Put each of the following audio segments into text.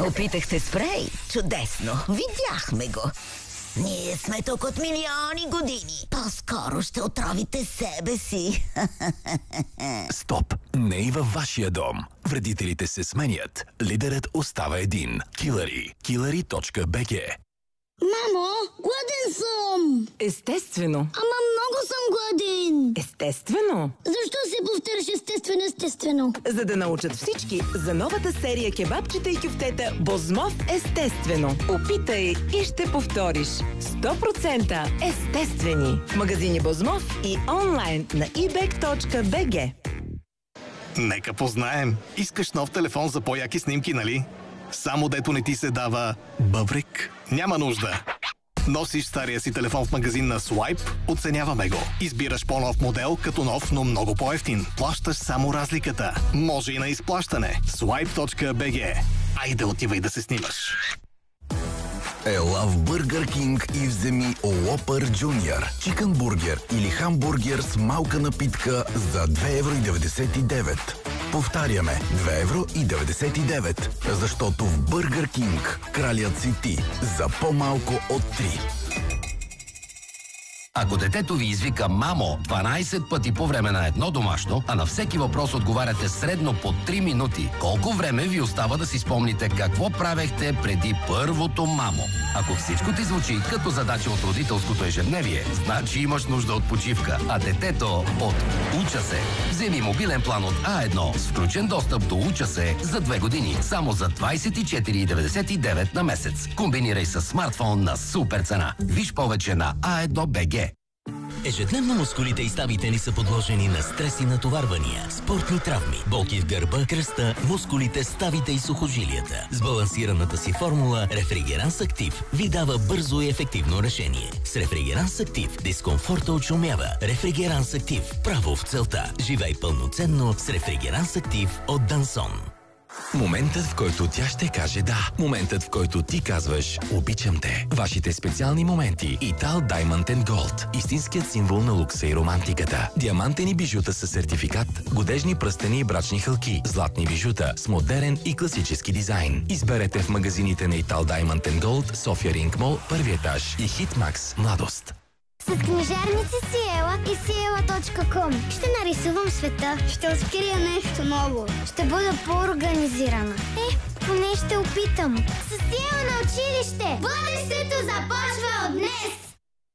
Попитахте спрей? Чудесно. Видяхме го. Ние сме тук от милиони години. По-скоро ще отровите себе си. Стоп! Не и във вашия дом. Вредителите се сменят. Лидерът остава един. Килъри. Killery.bg. Мамо, гладен съм! Естествено. Ама много съм гладен! Естествено. Защо се повтаряш естествено? За да научат всички за новата серия кебабчета и кюфтета Бозмов естествено. Опитай и ще повториш. 100% естествени. В магазини Бозмов и онлайн на ebay.bg. Нека познаем. Искаш нов телефон за по-яки снимки, нали? Само дето не ти се дава бъбрик? Няма нужда. Носиш стария си телефон в магазин на Swipe, оценяваме го. Избираш по-нов модел, като нов, но много по-евтин. Плащаш само разликата. Може и на изплащане. Swipe.bg. Айде отивай да се снимаш. Ела в Burger King и вземи Whopper Junior. Чикън бургер или хамбургер с малка напитка за 2,99 €. Повтаряме, 2,99 €, защото в Burger King кралят си ти за по-малко от 3. Ако детето ви извика «мамо» 12 пъти по време на едно домашно, а на всеки въпрос отговаряте средно по 3 минути, колко време ви остава да си спомните какво правехте преди първото «мамо»? Ако всичко ти звучи като задача от родителското ежедневие, значи имаш нужда от почивка, а детето от «Уча се». Вземи мобилен план от А1 с включен достъп до «Уча се» за 2 години, само за 24,99 на месец. Комбинирай с смартфон на супер цена. Виж повече на A1BG. Ежедневно мускулите и ставите ни са подложени на стрес и натоварвания, спортни травми, болки в гърба, кръста, мускулите, ставите и сухожилията. С балансираната си формула Рефригеранс Актив ви дава бързо и ефективно решение. С Рефригеранс Актив дискомфорта отшумява. Рефригеранс Актив – право в целта. Живей пълноценно с Рефригеранс Актив от Дансон. Моментът, в който тя ще каже да. Моментът, в който ти казваш «Обичам те». Вашите специални моменти. Ital Diamond & Gold. Истинският символ на лукса и романтиката. Диамантени бижута със сертификат, годежни пръстени и брачни хълки, златни бижута с модерен и класически дизайн. Изберете в магазините на Ital Diamond & Gold, София Ринг Мол, първи етаж и Hitmax Младост. С книжарници Сиела и Сиела.com ще нарисувам света, ще открия нещо ново, ще бъда по-организирана. Поне ще опитам. С Сиела на училище! Бъдещето започва от днес!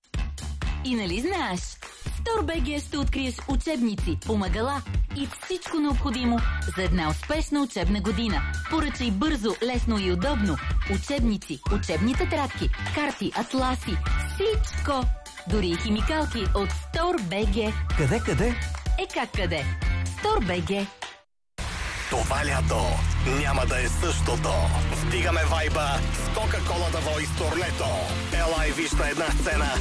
И нали знаеш? В StoreBG ще откриеш учебници, помагала и всичко необходимо за една успешна учебна година. Поръчай бързо, лесно и удобно. Учебници, учебни тетрадки, карти, атласи, всичко! Дори и химикалки от StoreBG. Къде? Как къде? StoreBG. Това лято няма да е същото. Вдигаме вайба с Coca-Cola The Voice турнето. Ела и виж на една сцена